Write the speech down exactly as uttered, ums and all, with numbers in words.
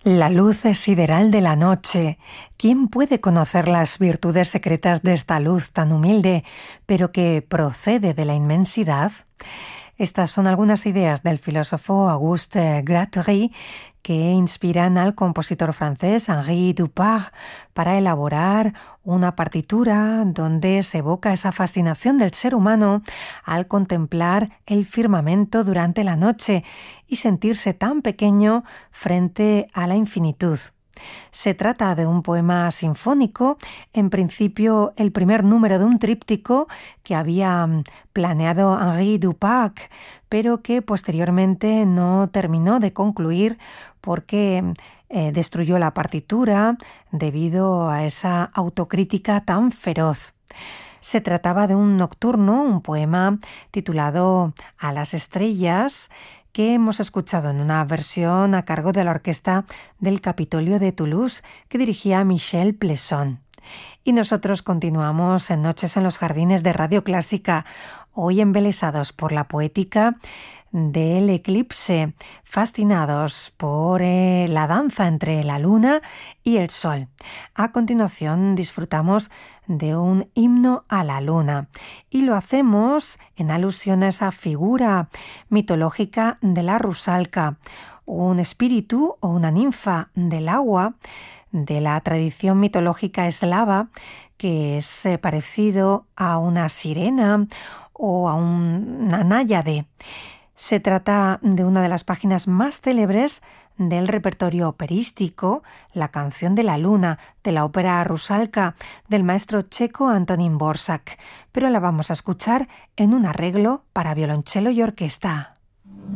La luz sideral de la noche. ¿Quién puede conocer las virtudes secretas de esta luz tan humilde, pero que procede de la inmensidad? Estas son algunas ideas del filósofo Auguste Gratry que inspiran al compositor francés Henri Dupart para elaborar una partitura donde se evoca esa fascinación del ser humano al contemplar el firmamento durante la noche y sentirse tan pequeño frente a la infinitud. Se trata de un poema sinfónico, en principio el primer número de un tríptico que había planeado Henri Dupart, pero que posteriormente no terminó de concluir porque eh, destruyó la partitura debido a esa autocrítica tan feroz. Se trataba de un nocturno, un poema titulado A las estrellas, que hemos escuchado en una versión a cargo de la orquesta del Capitolio de Toulouse que dirigía Michel Plesson. Y nosotros continuamos en Noches en los Jardines de Radio Clásica, hoy embelesados por la poética del eclipse, fascinados por eh, la danza entre la luna y el sol. A continuación disfrutamos de un himno a la luna y lo hacemos en alusión a esa figura mitológica de la rusalka, un espíritu o una ninfa del agua de la tradición mitológica eslava que es eh, parecido a una sirena o a un, una náyade. Se trata de una de las páginas más célebres del repertorio operístico, La canción de la luna, de la ópera Rusalka, del maestro checo Antonín Dvořák, pero la vamos a escuchar en un arreglo para violonchelo y orquesta.